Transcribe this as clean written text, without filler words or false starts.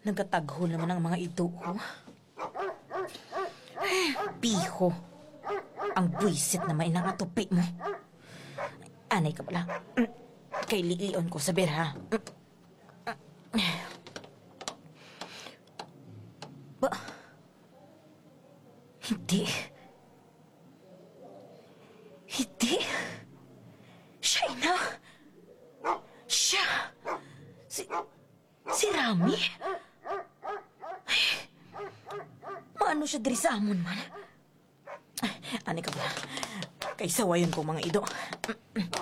Nagkatagho naman ang mga ito ko. Piho. Ang buwisit naman inang atupi mo. Anay ka pala. Kay liion ko sabi ha. Ba? Hindi. Hindi. Siya ina. Siya. Si Rami? Ay, maano siya diri sa amon man? Ani ka ba? Kay sawayon ko mga ido.